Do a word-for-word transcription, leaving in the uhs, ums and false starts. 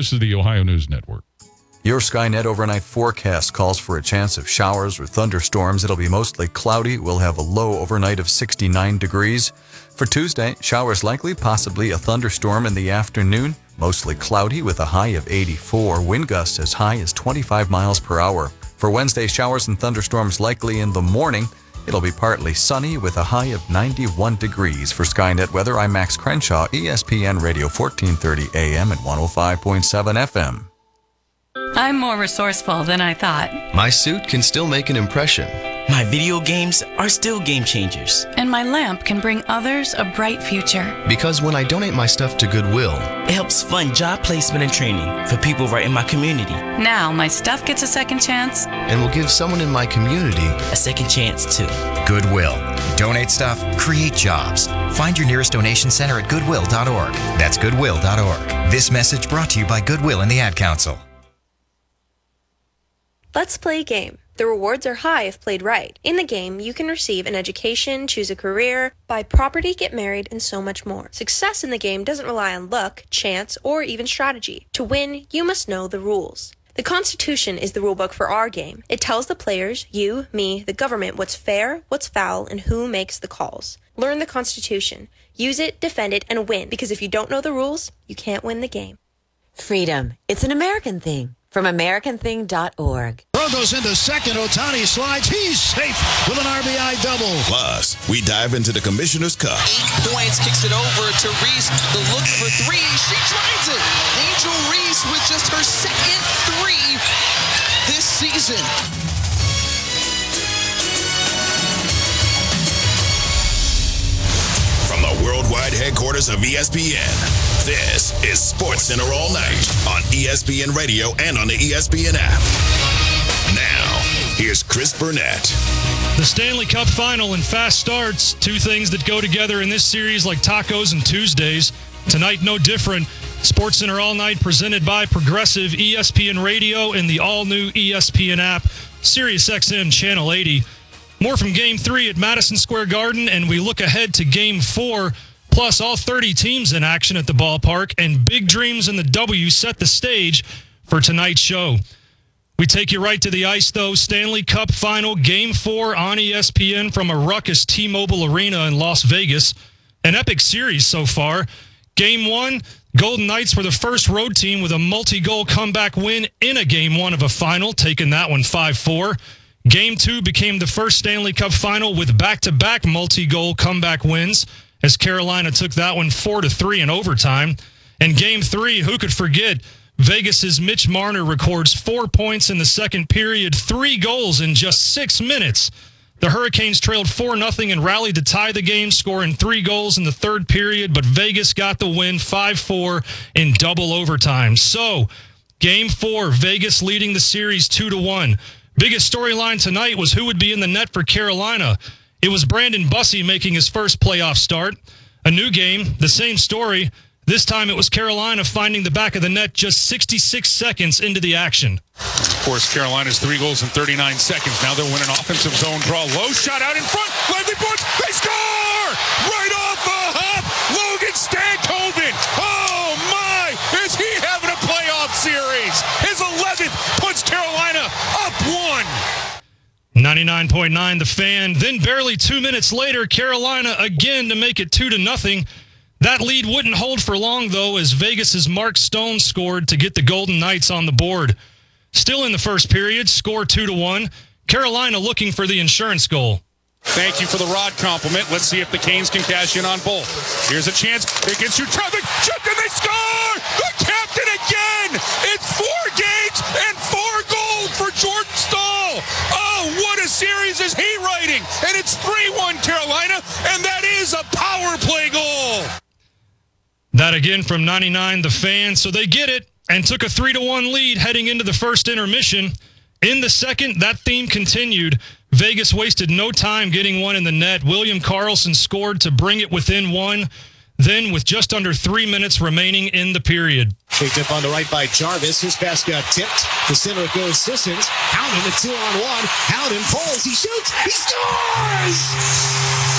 This is the Ohio News Network. Your Skynet overnight forecast calls for a chance of showers or thunderstorms. It'll be mostly cloudy. We'll have a low overnight of sixty-nine degrees. For Tuesday, showers likely, possibly a thunderstorm in the afternoon. Mostly cloudy with a high of eighty-four. Wind gusts as high as twenty-five miles per hour. For Wednesday, showers and thunderstorms likely in the morning. It'll be partly sunny with a high of ninety-one degrees. For Skynet Weather, I'm Max Crenshaw, E S P N Radio, fourteen thirty A M and one oh five point seven F M. I'm more resourceful than I thought. My suit can still make an impression. My video games are still game changers. And my lamp can bring others a bright future. Because when I donate my stuff to Goodwill, it helps fund job placement and training for people right in my community. Now my stuff gets a second chance. And will give someone in my community a second chance too. Goodwill. Donate stuff, create jobs. Find your nearest donation center at goodwill dot org. That's goodwill dot org. This message brought to you by Goodwill and the Ad Council. Let's play a game. The rewards are high if played right. In the game, you can receive an education, choose a career, buy property, get married, and so much more. Success in the game doesn't rely on luck, chance, or even strategy. To win, you must know the rules. The Constitution is the rulebook for our game. It tells the players, you, me, the government, what's fair, what's foul, and who makes the calls. Learn the Constitution. Use it, defend it, and win. Because if you don't know the rules, you can't win the game. Freedom. It's an American thing. From American Thing dot org. Throw goes into second. Ohtani slides. He's safe with an R B I double. Plus, we dive into the Commissioner's Cup. Eight points, kicks it over to Reese. The look for three. She tries it. Angel Reese with just her second three this season. From the worldwide headquarters of E S P N, this is SportsCenter All Night on E S P N Radio and on the E S P N app. Now, here's Chris Burnett. The Stanley Cup Final and fast starts, two things that go together in this series like tacos and Tuesdays. Tonight, no different. SportsCenter All Night presented by Progressive, E S P N Radio, and the all-new E S P N app, SiriusXM Channel eighty. More from Game three at Madison Square Garden, and we look ahead to Game four, plus all thirty teams in action at the ballpark, and big dreams in the W set the stage for tonight's show. We take you right to the ice, though. Stanley Cup Final, Game four on E S P N from a ruckus T-Mobile Arena in Las Vegas. An epic series so far. Game one, Golden Knights were the first road team with a multi-goal comeback win in a Game one of a final, taking that one five four. Game two became the first Stanley Cup Final with back-to-back multi-goal comeback wins, as Carolina took that one four to three in overtime. And Game three, who could forget, Vegas's Mitch Marner records four points in the second period, three goals in just six minutes. The Hurricanes trailed four nothing and rallied to tie the game, scoring three goals in the third period, but Vegas got the win five four in double overtime. So, Game four, Vegas leading the series two to one. Biggest storyline tonight was who would be in the net for Carolina. It was Brandon Bussey making his first playoff start. A new game, the same story. This time it was Carolina finding the back of the net just sixty-six seconds into the action. Of course, Carolina's three goals in thirty-nine seconds. Now they're winning offensive zone draw. Low shot out in front. Lively points. They score! Right off the hop. Logan Stankoven. Oh, my. Is he having a playoff series? His eleventh puts Carolina up one. ninety-nine point nine The Fan. Then barely two minutes later, Carolina again to make it two to nothing. That lead wouldn't hold for long, though, as Vegas's Mark Stone scored to get the Golden Knights on the board. Still in the first period, score two to one. Carolina looking for the insurance goal. Thank you for the rod compliment. Let's see if the Canes can cash in on both. Here's a chance. It gets you traffic. Chipped and they score! The captain again! It's four games and four goals for Jordan Staal. Oh, what a series is he writing? And it's three one Carolina, and that is a power play goal. That again from ninety-nine The Fan. So they get it and took a three to one lead heading into the first intermission. In the second, that theme continued. Vegas wasted no time getting one in the net. William Karlsson scored to bring it within one. Then, with just under three minutes remaining in the period. Picked up on the right by Jarvis. His pass got tipped. The center it goes Sissons. Howden, a two on one. Howden pulls. He shoots. He scores!